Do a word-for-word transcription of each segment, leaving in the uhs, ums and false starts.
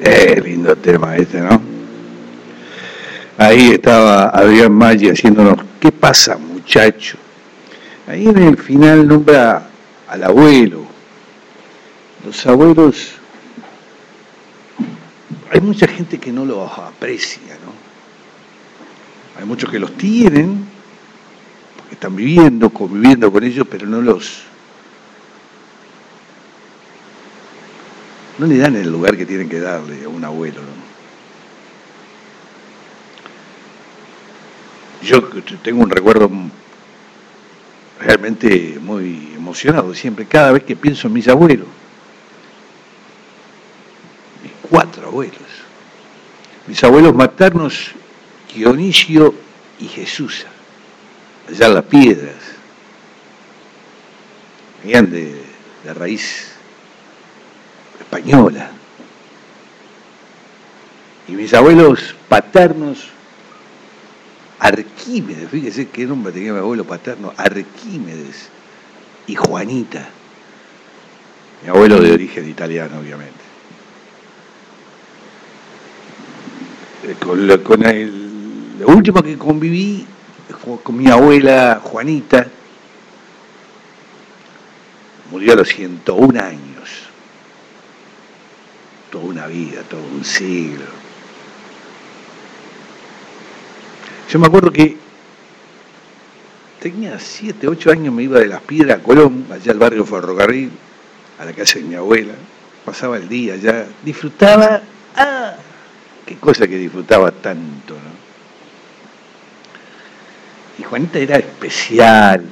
Eh, lindo tema este, ¿no? Ahí estaba Adrián Maggi haciéndonos, ¿qué pasa, muchacho? Ahí en el final nombra al abuelo. Los abuelos, hay mucha gente que no los aprecia, ¿no? Hay muchos que los tienen, porque están viviendo, conviviendo con ellos, pero no los... no le dan el lugar que tienen que darle a un abuelo, ¿no? Yo tengo un recuerdo realmente muy emocionado siempre, cada vez que pienso en mis abuelos. Mis cuatro abuelos. Mis abuelos maternos, Dionisio y Jesús, allá en Las Piedras. Venían de, de raíz española. Y mis abuelos paternos, Arquímedes, fíjese qué nombre tenía mi abuelo paterno, Arquímedes y Juanita, mi abuelo de origen italiano, obviamente. Con, lo, con el, lo último que conviví con mi abuela Juanita, murió a los ciento un años, toda una vida, todo un siglo. Yo me acuerdo que tenía siete, ocho años, me iba de Las Piedras a Colón, allá al barrio Ferrocarril, a la casa de mi abuela, pasaba el día allá, disfrutaba, ah, qué cosa que disfrutaba tanto, ¿no? Y Juanita era especial,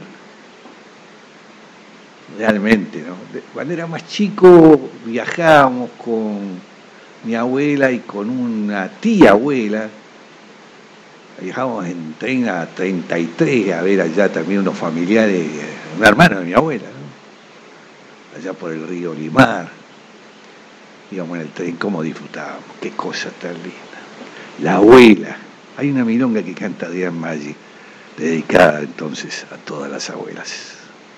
realmente, ¿no? Cuando era más chico viajábamos con mi abuela y con una tía abuela. Viajábamos en tren a treinta y tres a ver allá también unos familiares, un hermano de mi abuela, ¿no? Allá por el río Limar. Íbamos en el tren, cómo disfrutábamos, qué cosa tan linda. La abuela, hay una milonga que canta Adrián Maggi, dedicada entonces a todas las abuelas.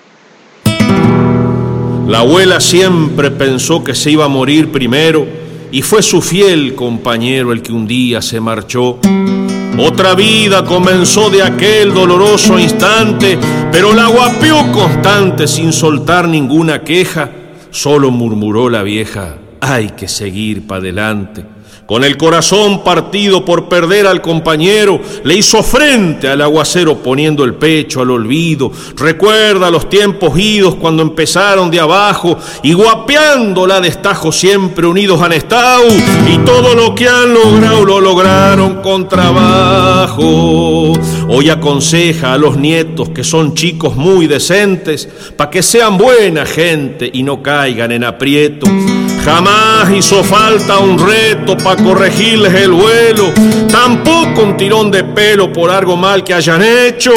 La abuela siempre pensó que se iba a morir primero y fue su fiel compañero el que un día se marchó. Otra vida comenzó de aquel doloroso instante, pero la guapeó constante sin soltar ninguna queja. Solo murmuró la vieja, hay que seguir pa' adelante. Con el corazón partido por perder al compañero, le hizo frente al aguacero poniendo el pecho al olvido. Recuerda los tiempos idos cuando empezaron de abajo y guapeándola de estajo siempre unidos han estado. Y todo lo que han logrado lo lograron con trabajo. Hoy aconseja a los nietos que son chicos muy decentes pa' que sean buena gente y no caigan en aprieto. Jamás hizo falta un reto pa' corregirles el vuelo, tampoco un tirón de pelo por algo mal que hayan hecho.